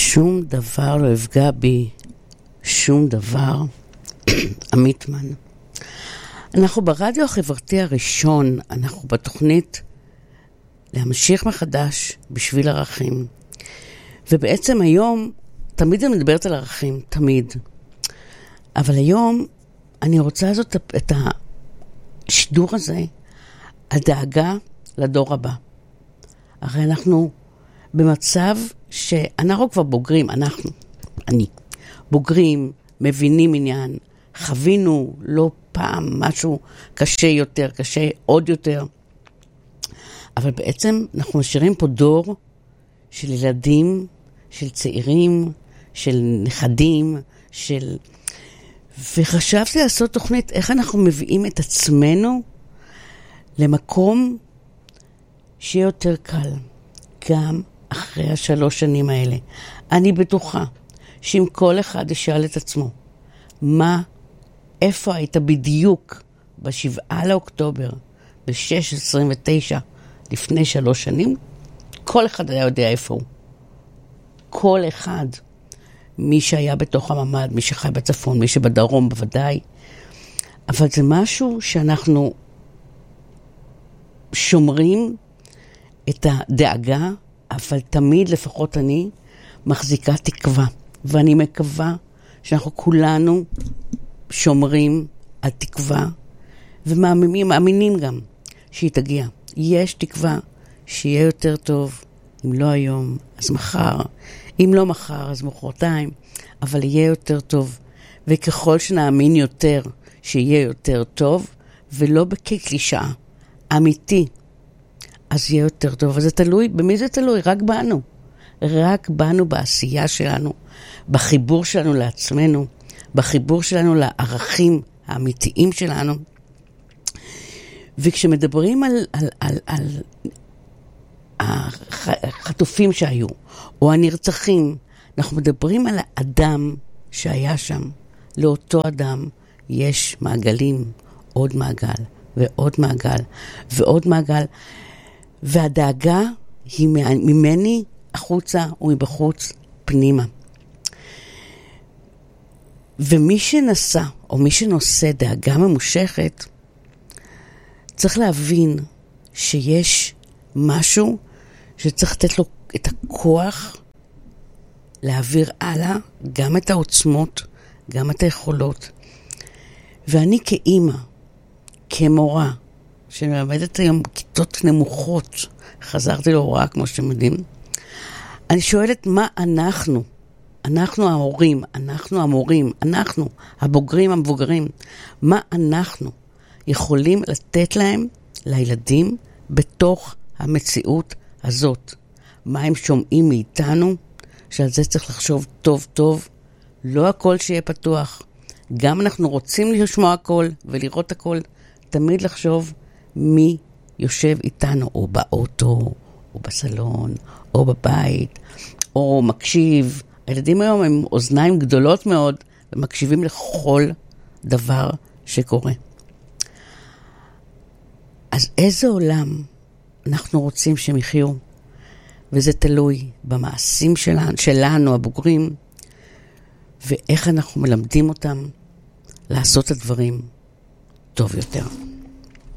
שום דבר לא יפגע בי, שום דבר. עמיתמן. אנחנו ברדיו החברתי הראשון, אנחנו בתוכנית להמשיך מחדש בשביל ערכים. ובעצם היום, תמיד אני מדברת על ערכים, תמיד. אבל היום אני רוצה לעשות את השידור הזה על דאגה לדור הבא. הרי אנחנו במצב שאנחנו כבר בוגרים, אני, בוגרים, מבינים עניין, חווינו לא פעם משהו קשה יותר, קשה עוד יותר. אבל בעצם אנחנו משאירים פה דור של ילדים, של צעירים, של נכדים, וחשבתי לעשות תוכנית איך אנחנו מביאים את עצמנו למקום שיהיה יותר קל, גם אחרי 3 שנים האלה. אני בטוחה שאם כל אחד ישאל את עצמו, איפה היית בדיוק ב7 לאוקטובר, ב6:29, לפני 3 שנים, כל אחד היה יודע איפה הוא. כל אחד, מי שהיה בתוך הממד, מי שחי בצפון, מי שבדרום בוודאי, אבל זה משהו שאנחנו שומרים את הדאגה, אבל תמיד, לפחות אני, מחזיקה תקווה. ואני מקווה שאנחנו כולנו שומרים על תקווה, ומאמינים גם שהיא תגיע. יש תקווה שיהיה יותר טוב, אם לא היום, אז מחר. אם לא מחר, אז מחרתיים. אבל יהיה יותר טוב. וככל שנאמין יותר, שיהיה יותר טוב, ולא כקלישאה, אמיתי, אז יהיה יותר טוב. אבל זה תלוי, במי זה תלוי? רק בנו. רק בנו בעשייה שלנו, בחיבור שלנו לעצמנו, בחיבור שלנו לערכים האמיתיים שלנו. וכשמדברים על החטופים שהיו, או הנרצחים, אנחנו מדברים על האדם שהיה שם. לאותו אדם יש מעגלים, עוד מעגל, ועוד מעגל, ועוד מעגל. והדאגה היא ממני החוצה ומבחוץ פנימה. ומי שנסע, או מי שנושא דאגה ממושכת, צריך להבין שיש משהו שצריך לתת לו את הכוח להעביר הלאה, גם את העוצמות, גם את היכולות. ואני כאימא, כמורה, שמלמדת היום כיתות נמוכות, חזרתי להוראה כמו שאתם יודעים, אני שואלת מה אנחנו ההורים, אנחנו המורים, אנחנו הבוגרים המבוגרים, מה אנחנו יכולים לתת להם, לילדים, בתוך המציאות הזאת. מה הם שומעים מאיתנו, שעל זה צריך לחשוב טוב טוב, לא הכל שיהיה פתוח. גם אנחנו רוצים לשמוע הכל ולראות הכל, תמיד לחשוב מי יושב איתנו, או באוטו, או בסלון, או בבית, או מקשיב. הילדים היום הם אוזניים גדולות מאוד, ומקשיבים לכל דבר שקורה. אז איזה עולם אנחנו רוצים שהם יחיו? וזה תלוי במעשים שלנו, הבוגרים, ואיך אנחנו מלמדים אותם לעשות את הדברים טוב יותר.